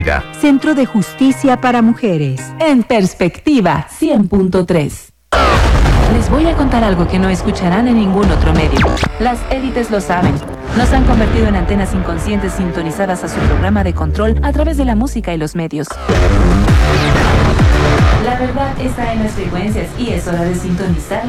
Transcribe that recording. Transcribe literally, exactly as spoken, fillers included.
Centro de Justicia para Mujeres. En Perspectiva cien punto tres. Les voy a contar algo que no escucharán en ningún otro medio. Las élites lo saben. Nos han convertido en antenas inconscientes sintonizadas a su programa de control a través de la música y los medios. La verdad está en las frecuencias y es hora de sintonizar.